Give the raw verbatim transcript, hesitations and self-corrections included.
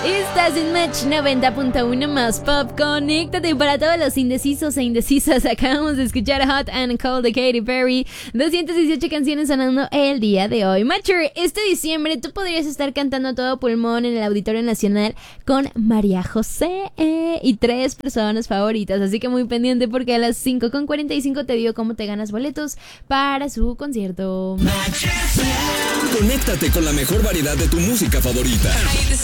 Estás en Match noventa punto uno más pop. Conéctate para todos los indecisos e indecisas. Acabamos de escuchar Hot and Cold de Katy Perry. doscientas dieciocho canciones sonando el día de hoy. Matcher, este diciembre tú podrías estar cantando a todo pulmón en el Auditorio Nacional con María José eh, y tres personas favoritas. Así que muy pendiente porque a las cinco con cuarenta y cinco te digo cómo te ganas boletos para su concierto. Conéctate con la mejor variedad de tu música favorita.